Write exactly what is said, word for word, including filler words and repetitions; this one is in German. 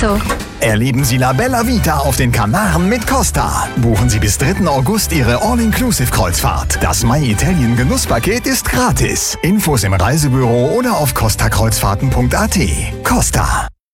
Auto. Erleben Sie La Bella Vita auf den Kanaren mit Costa. Buchen Sie bis dritten August Ihre All-Inclusive-Kreuzfahrt. Das My Italien Genusspaket ist gratis. Infos im Reisebüro oder auf costa kreuzfahrten punkt a t. Costa.